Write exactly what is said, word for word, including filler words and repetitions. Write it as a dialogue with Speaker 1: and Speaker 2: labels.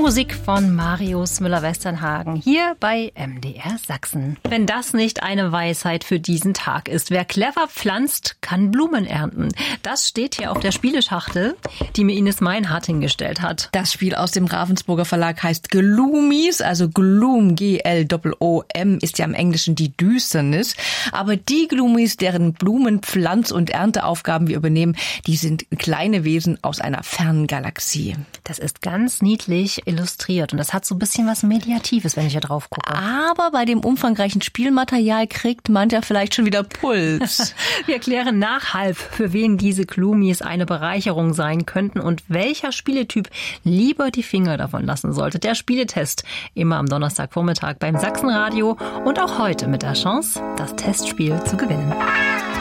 Speaker 1: Musik von Marius Müller-Westernhagen hier bei M D R Sachsen. Wenn das nicht eine Weisheit für diesen Tag ist. Wer clever pflanzt, kann Blumen ernten. Das steht hier auf der Spieleschachtel, die mir Ines Meinhardt hingestellt hat.
Speaker 2: Das Spiel aus dem Ravensburger Verlag heißt Gloomies, also Gloom, G L O O M, ist ja im Englischen die Düsternis. Aber die Gloomies, deren Blumen-, Pflanz- und Ernteaufgaben wir übernehmen, die sind kleine Wesen aus einer fernen Galaxie.
Speaker 1: Das ist ganz niedlich illustriert und das hat so ein bisschen was Mediatives, wenn ich hier drauf gucke.
Speaker 2: Aber bei dem umfangreichen Spielmaterial kriegt mancher vielleicht schon wieder Puls.
Speaker 1: Wir klären nach halb, für wen diese Gloomies eine Bereicherung sein könnten und welcher Spieletyp lieber die Finger davon lassen sollte. Der Spieletest immer am Donnerstagvormittag beim Sachsenradio und auch heute mit der Chance, das Testspiel zu gewinnen.